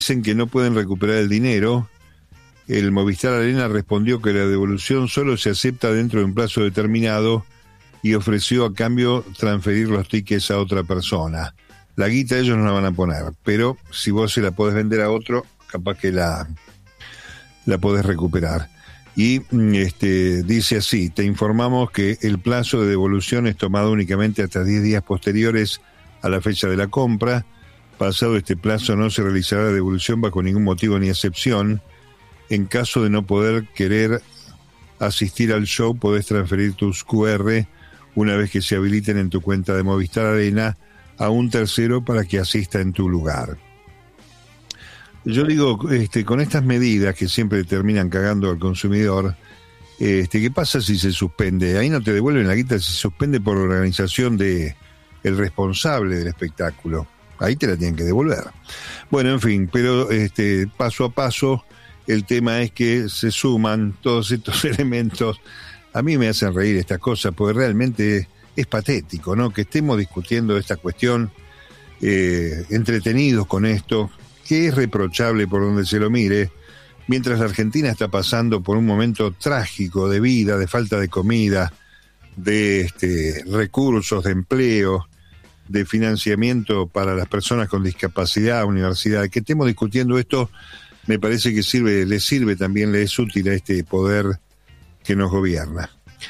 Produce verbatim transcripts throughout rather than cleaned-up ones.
dicen que no pueden recuperar el dinero. El Movistar Arena respondió que la devolución solo se acepta dentro de un plazo determinado y ofreció a cambio transferir los tickets a otra persona. La guita ellos no la van a poner, pero si vos se la podés vender a otro, capaz que la, la podés recuperar. Y este, dice así: te informamos que el plazo de devolución es tomado únicamente hasta diez días posteriores a la fecha de la compra. Pasado este plazo no se realizará la devolución bajo ningún motivo ni excepción. En caso de no poder querer asistir al show, podés transferir tus cu erre una vez que se habiliten en tu cuenta de Movistar Arena a un tercero para que asista en tu lugar. Yo digo, este, con estas medidas que siempre terminan cagando al consumidor, este, ¿qué pasa si se suspende? Ahí no te devuelven la guita, se suspende por organización de el responsable del espectáculo. Ahí te la tienen que devolver. Bueno, en fin, pero este, paso a paso, el tema es que se suman todos estos elementos. A mí me hacen reír estas cosas, porque realmente es patético, ¿no? Que estemos discutiendo esta cuestión, eh, entretenidos con esto, que es reprochable por donde se lo mire, mientras la Argentina está pasando por un momento trágico de vida, de falta de comida, de este, recursos, de empleo, de financiamiento para las personas con discapacidad, universidad. Que estemos discutiendo esto, me parece que sirve, le sirve también, le es útil a este poder que nos gobierna.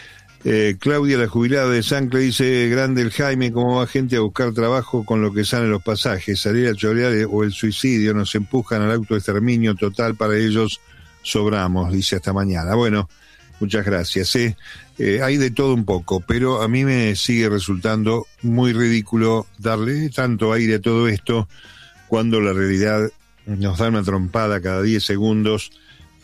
Eh, Claudia, la jubilada de Sancle, dice: grande el Jaime, cómo va gente a buscar trabajo con lo que salen los pasajes, salir a chorear o el suicidio, nos empujan al autoexterminio total, para ellos sobramos, dice hasta mañana. Bueno, muchas gracias. ¿eh? Eh, hay de todo un poco, pero a mí me sigue resultando muy ridículo darle tanto aire a todo esto cuando la realidad nos da una trompada cada diez segundos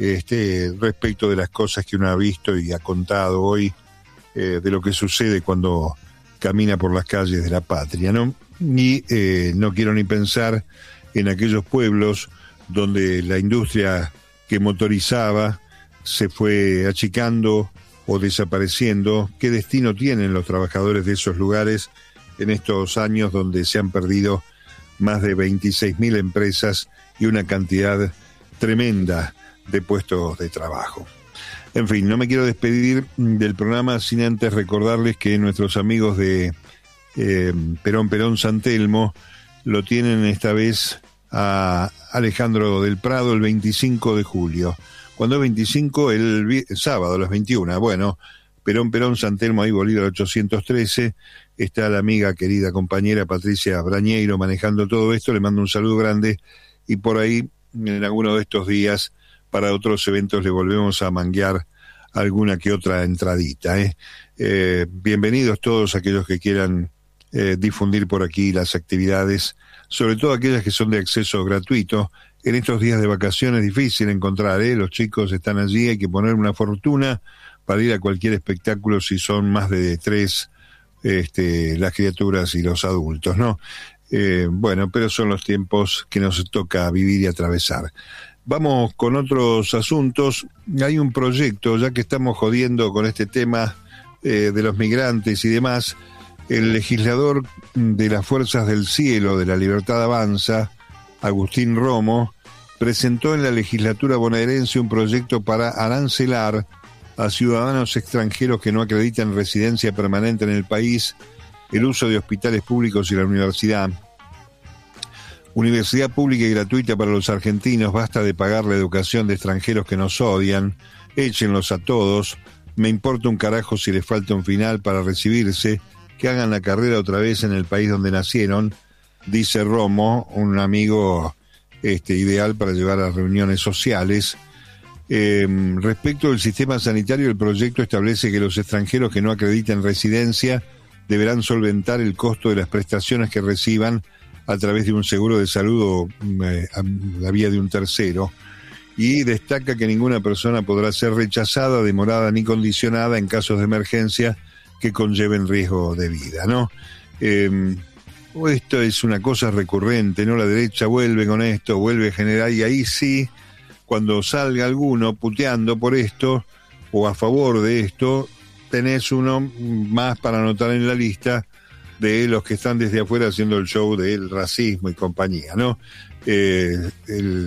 este, respecto de las cosas que uno ha visto y ha contado hoy, eh, de lo que sucede cuando camina por las calles de la patria, ¿no? Y eh, no quiero ni pensar en aquellos pueblos donde la industria que motorizaba se fue achicando o desapareciendo. ¿Qué destino tienen los trabajadores de esos lugares en estos años donde se han perdido más de veintiséis mil empresas y una cantidad tremenda de puestos de trabajo? En fin, no me quiero despedir del programa sin antes recordarles que nuestros amigos de eh, Perón Perón San Telmo lo tienen esta vez a Alejandro del Prado el veinticinco de julio. Cuando es veinticinco, el, el sábado a las veintiuna. Bueno, Perón Perón San Telmo, ahí Bolívar ochocientos trece. Está la amiga, querida compañera Patricia Brañeiro manejando todo esto. Le mando un saludo grande y por ahí, en alguno de estos días, para otros eventos le volvemos a manguear alguna que otra entradita. ¿eh? Eh, bienvenidos todos aquellos que quieran eh, difundir por aquí las actividades, sobre todo aquellas que son de acceso gratuito. En estos días de vacaciones es difícil encontrar, ¿eh? Los chicos están allí, hay que poner una fortuna para ir a cualquier espectáculo si son más de tres este, las criaturas y los adultos, ¿no? Eh, bueno, pero son los tiempos que nos toca vivir y atravesar. Vamos con otros asuntos. Hay un proyecto, ya que estamos jodiendo con este tema eh, de los migrantes y demás. El legislador de las Fuerzas del Cielo de la Libertad Avanza, Agustín Romo, presentó en la legislatura bonaerense un proyecto para arancelar a ciudadanos extranjeros que no acreditan residencia permanente en el país el uso de hospitales públicos y la universidad. Universidad pública y gratuita para los argentinos, basta de pagar la educación de extranjeros que nos odian, échenlos a todos, me importa un carajo si les falta un final para recibirse, que hagan la carrera otra vez en el país donde nacieron, dice Romo, un amigo este, ideal para llevar a reuniones sociales. Eh, respecto del sistema sanitario, el proyecto establece que los extranjeros que no acrediten residencia deberán solventar el costo de las prestaciones que reciban a través de un seguro de salud o eh, a la vía de un tercero, y destaca que ninguna persona podrá ser rechazada, demorada ni condicionada en casos de emergencia que conlleven riesgo de vida, ¿no? Eh, esto es una cosa recurrente, ¿no? La derecha vuelve con esto, vuelve a generar, y ahí sí, cuando salga alguno puteando por esto o a favor de esto, tenés uno más para anotar en la lista de los que están desde afuera haciendo el show del racismo y compañía, ¿no? eh, el